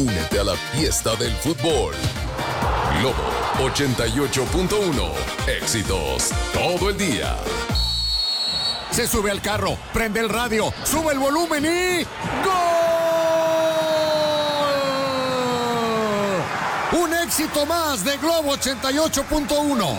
Únete a la fiesta del fútbol. Globo 88.1. Éxitos todo el día. Se sube al carro, prende el radio, sube el volumen y ¡gol! Un éxito más de Globo 88.1.